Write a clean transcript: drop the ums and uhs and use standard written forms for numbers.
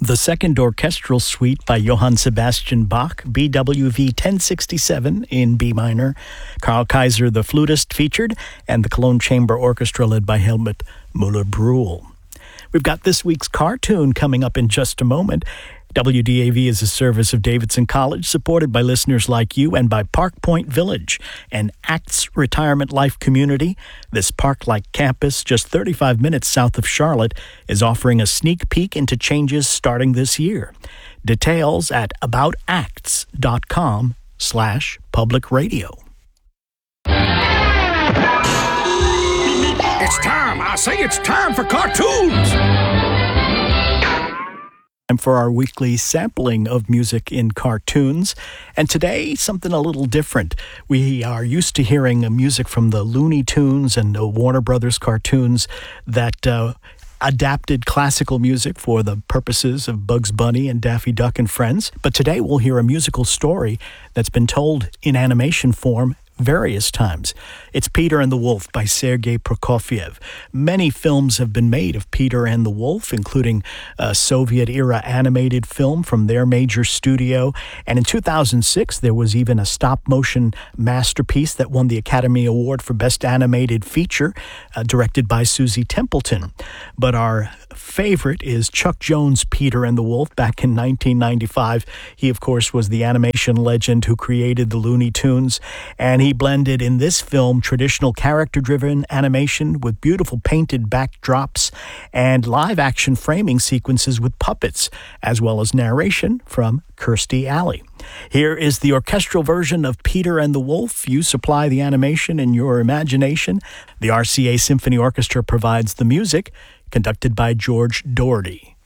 The Second Orchestral Suite by Johann Sebastian Bach, BWV 1067 in B minor. Karl Kaiser, the flutist, featured, and the Cologne Chamber Orchestra led by Helmut Müller-Brühl. We've got this week's cartoon coming up in just a moment. WDAV is a service of Davidson College, supported by listeners like you and by Park Point Village, an ACTS retirement life community. This park-like campus, just 35 minutes south of Charlotte, is offering a sneak peek into changes starting this year. Details at aboutacts.com/public radio. It's time! I say it's time for cartoons! Time for our weekly sampling of music in cartoons. And today, something a little different. We are used to hearing music from the Looney Tunes and the Warner Brothers cartoons that adapted classical music for the purposes of Bugs Bunny and Daffy Duck and Friends. But today we'll hear a musical story that's been told in animation form various times. It's Peter and the Wolf by Sergei Prokofiev. Many films have been made of Peter and the Wolf, including a Soviet-era animated film from their major studio. And in 2006, there was even a stop-motion masterpiece that won the Academy Award for Best Animated Feature, directed by Susie Templeton. But our favorite is Chuck Jones' Peter and the Wolf back in 1995. He, of course, was the animation legend who created the Looney Tunes, and he blended in this film traditional character-driven animation with beautiful painted backdrops and live-action framing sequences with puppets, as well as narration from Kirstie Alley. Here is the orchestral version of Peter and the Wolf. You supply the animation and your imagination. The RCA Symphony Orchestra provides the music, conducted by George Doherty.